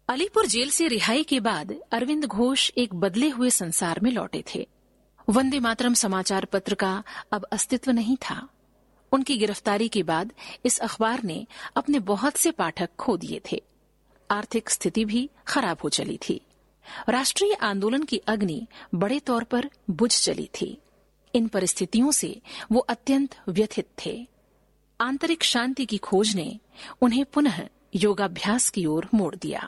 Alipur jail से रिहाई के बाद अरविंद घोष एक बदले हुए संसार में लौटे थे। वंदे मातरम समाचार पत्र का अब अस्तित्व नहीं था। उनकी गिरफ्तारी के बाद इस अखबार ने अपने बहुत से पाठक खो दिए थे। आर्थिक स्थिति भी खराब हो चली थी। राष्ट्रीय आंदोलन की अग्नि बड़े तौर पर बुझ चली थी। इन परिस्थितियों से वो अत्यंत व्यथित थे। आंतरिक शांति की खोज ने उन्हें पुनः योगाभ्यास की ओर मोड़ दिया।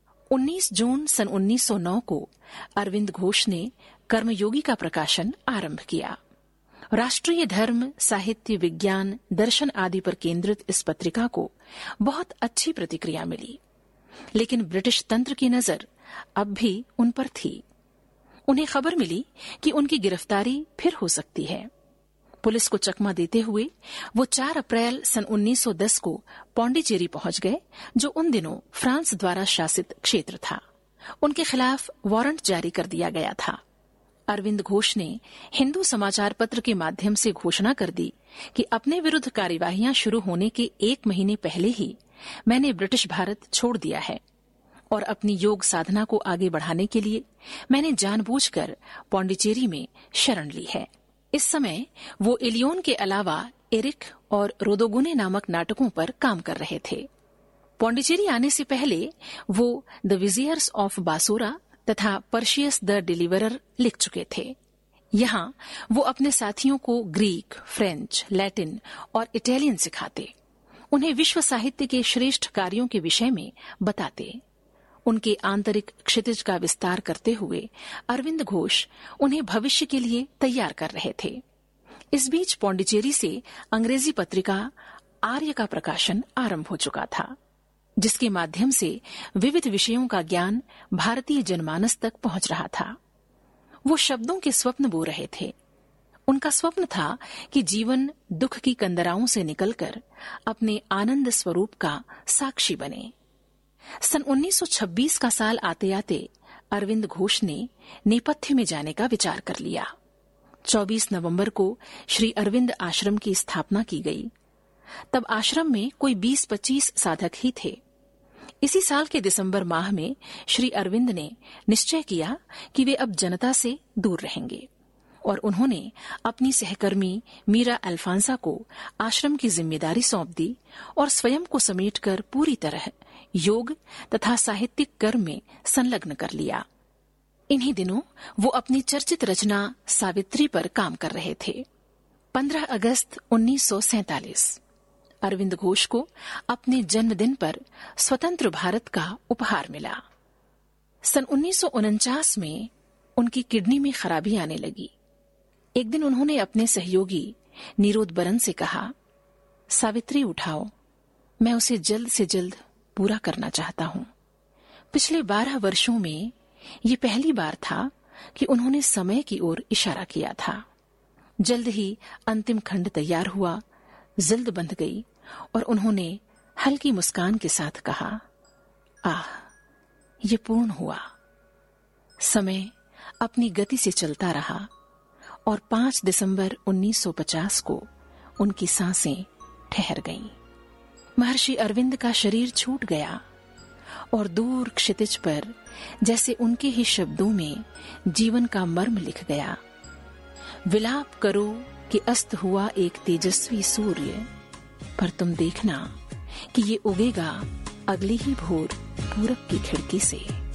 19 जून सन 1909 को अरविंद घोष ने कर्मयोगी का प्रकाशन आरंभ किया। राष्ट्रीय धर्म, साहित्य, विज्ञान, दर्शन आदि पर केंद्रित इस पत्रिका को बहुत अच्छी प्रतिक्रिया मिली, लेकिन ब्रिटिश तंत्र की नजर अब भी उन पर थी। उन्हें खबर मिली कि उनकी गिरफ्तारी फिर हो सकती है। पुलिस को चकमा देते हुए वो 4 अप्रैल सन 1910 को पौंडीचेरी पहुंच गए, जो उन दिनों फ्रांस द्वारा शासित क्षेत्र था। उनके खिलाफ वारंट जारी कर दिया गया था। अरविंद घोष ने हिंदू समाचार पत्र के माध्यम से घोषणा कर दी कि अपने विरुद्ध कार्यवाहियां शुरू होने के 1 महीने पहले ही मैंने ब्रिटिश भारत छोड़ दिया है और अपनी योग साधना को आगे बढ़ाने के लिए मैंने जानबूझकर पौंडीचेरी में शरण ली है। इस समय वो इलियोन के अलावा एरिक और रोदोगुने नामक नाटकों पर काम कर रहे थे। पौंडीचेरी आने से पहले वो द विजियर्स ऑफ बासोरा तथा पर्शियस द डिलीवरर लिख चुके थे। यहाँ वो अपने साथियों को ग्रीक, फ्रेंच, लैटिन और इटालियन सिखाते, उन्हें विश्व साहित्य के श्रेष्ठ कार्यों के विषय में बताते। उनके आंतरिक क्षितिज का विस्तार करते हुए अरविंद घोष उन्हें भविष्य के लिए तैयार कर रहे थे। इस बीच पौंडीचेरी से अंग्रेजी पत्रिका आर्य का प्रकाशन आरंभ हो चुका था, जिसके माध्यम से विविध विषयों का ज्ञान भारतीय जनमानस तक पहुंच रहा था। वो शब्दों के स्वप्न बो रहे थे। उनका स्वप्न था कि जीवन दुख की कंदराओं से निकलकर अपने आनंद स्वरूप का साक्षी बने। सन 1926 का साल आते आते अरविंद घोष ने नेपथ्य में जाने का विचार कर लिया। 24 नवंबर को श्री अरविंद आश्रम की स्थापना की गई। तब आश्रम में कोई 20-25 साधक ही थे। इसी साल के दिसंबर माह में श्री अरविंद ने निश्चय किया कि वे अब जनता से दूर रहेंगे और उन्होंने अपनी सहकर्मी मीरा अल्फांसा को आश्रम की जिम्मेदारी सौंप दी और स्वयं को समेटकर पूरी तरह योग तथा साहित्यिक कर्म में संलग्न कर लिया। इन्हीं दिनों वो अपनी चर्चित रचना सावित्री पर काम कर रहे थे। 15 अगस्त 1947 अरविंद घोष को अपने जन्मदिन पर स्वतंत्र भारत का उपहार मिला। सन 1949 में उनकी किडनी में खराबी आने लगी। एक दिन उन्होंने अपने सहयोगी नीरोद बरन से कहा, सावित्री उठाओ, मैं उसे जल्द से जल्द पूरा करना चाहता हूं। पिछले 12 वर्षों में ये पहली बार था कि उन्होंने समय की ओर इशारा किया था। जल्द ही अंतिम खंड तैयार हुआ, जिल्द बंध गई और उन्होंने हल्की मुस्कान के साथ कहा, आह, ये पूर्ण हुआ। समय अपनी गति से चलता रहा और 5 दिसंबर 1950 को उनकी सांसें ठहर गईं। महर्षि अरविंद का शरीर छूट गया और दूर क्षितिज पर जैसे उनके ही शब्दों में जीवन का मर्म लिख गया। विलाप करो कि अस्त हुआ एक तेजस्वी सूर्य, पर तुम देखना कि ये उगेगा अगली ही भोर पूरब की खिड़की से।